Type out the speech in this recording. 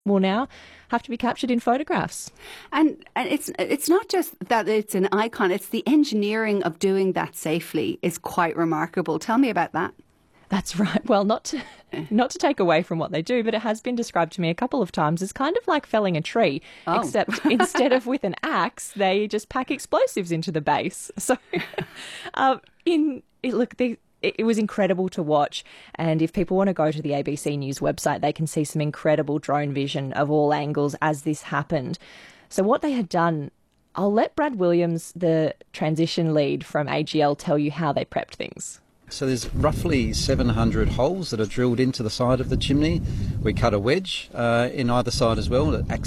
will now have to be captured in photographs. And it's not just that it's an icon, it's the engineering of doing that safely is quite remarkable. Tell me about that. That's right. Well, not to take away from what they do, but it has been described to me a couple of times as kind of like felling a tree, except instead of with an axe, they just pack explosives into the base. So, it was incredible to watch. And if people want to go to the ABC News website, they can see some incredible drone vision of all angles as this happened. So what they had done, I'll let Brad Williams, the transition lead from AGL, tell you how they prepped things. So there's roughly 700 holes that are drilled into the side of the chimney. We cut a wedge in either side as well that acts